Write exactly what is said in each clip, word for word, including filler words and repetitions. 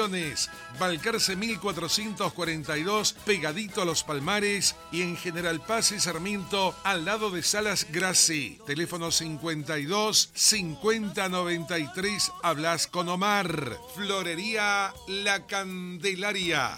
Canelones, Balcarce mil cuatrocientos cuarenta y dos, pegadito a Los Palmares, y en General Paz y Sarmiento, al lado de Salas Grassi. Teléfono cincuenta y dos cincuenta noventa y tres, hablas con Omar. Florería La Candelaria.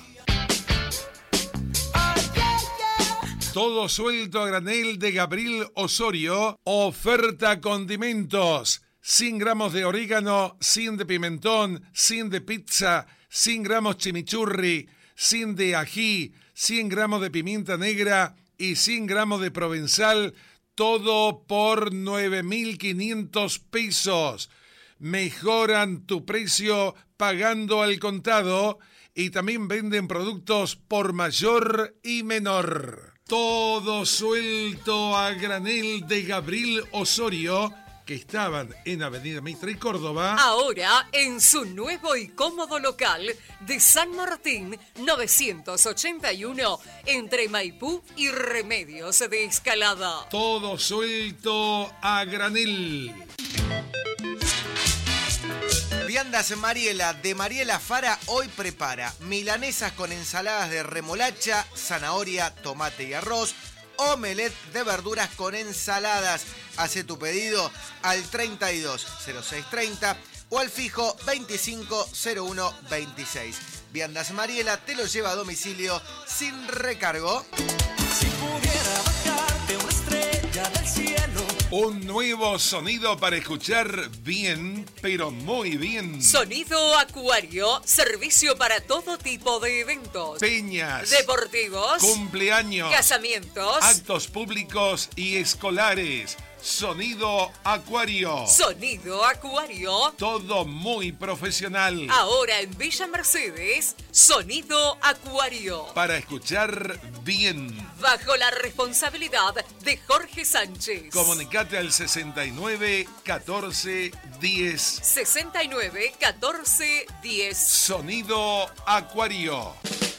Todo suelto a granel de Gabriel Osorio. Oferta condimentos. cien gramos de orégano, cien de pimentón, cien de pizza, cien gramos chimichurri, cien de ají, cien gramos de pimienta negra y cien gramos de provenzal. Todo por nueve mil quinientos pesos. Mejoran tu precio pagando al contado y también venden productos por mayor y menor. Todo suelto a granel de Gabriel Osorio, que estaban en Avenida Mitre y Córdoba. Ahora en su nuevo y cómodo local de San Martín novecientos ochenta y uno, entre Maipú y Remedios de Escalada. Todo suelto a granel. Viandas Mariela de Mariela Fara hoy prepara milanesas con ensaladas de remolacha, zanahoria, tomate y arroz, omelette de verduras con ensaladas. Hace tu pedido al treinta y dos cero seis treinta o al fijo veinticinco cero uno veintiséis. Viandas Mariela te lo lleva a domicilio sin recargo. Si pudiera bajarte una estrella del cielo. Un nuevo sonido para escuchar bien, pero muy bien. Sonido Acuario, servicio para todo tipo de eventos. Peñas, deportivos, cumpleaños, casamientos, actos públicos y escolares. Sonido Acuario. Sonido Acuario. Todo muy profesional. Ahora en Villa Mercedes, Sonido Acuario. Para escuchar bien. Bajo la responsabilidad de Jorge Sánchez. Comunicate al sesenta y nueve catorce diez. sesenta y nueve catorce diez. Sonido Acuario.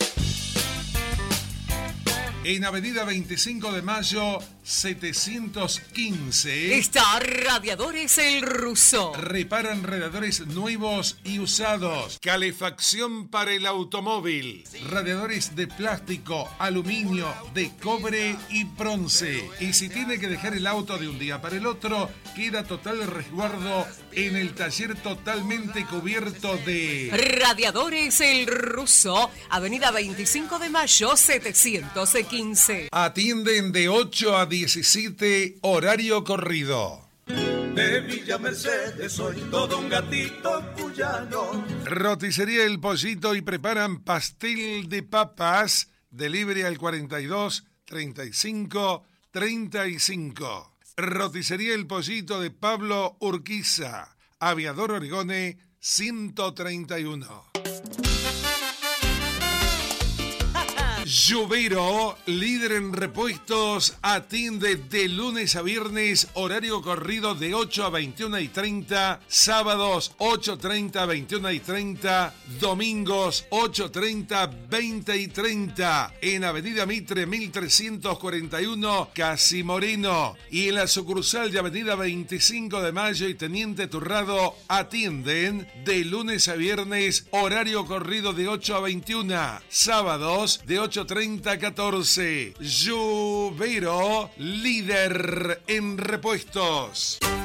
En Avenida veinticinco de Mayo, setecientos quince. Está Radiadores El Ruso. Reparan radiadores nuevos y usados. Calefacción para el automóvil. Radiadores de plástico, aluminio, de cobre y bronce. Y si tiene que dejar el auto de un día para el otro, queda total resguardo en el taller totalmente cubierto de... Radiadores El Ruso. Avenida veinticinco de Mayo, setecientos quince. Atienden de ocho a diecisiete, horario corrido. De Villa Mercedes soy todo un gatito cuyano. Roticería El Pollito y preparan pastel de papas. Delivery al cuarenta y dos treinta y cinco treinta y cinco. Roticería El Pollito de Pablo Urquiza. Aviador Origone ciento treinta y uno. Lluvero, líder en repuestos, atiende de lunes a viernes, horario corrido de ocho a veintiuna y treinta, sábados ocho treinta a veintiuna y treinta, domingos ocho treinta, veinte y treinta, en Avenida Mitre mil trescientos cuarenta y uno, Casi Moreno, y en la sucursal de Avenida veinticinco de Mayo y Teniente Turrado, atienden de lunes a viernes, horario corrido de ocho a veintiuna, sábados de ocho treinta a catorce. Lluvero, líder en repuestos.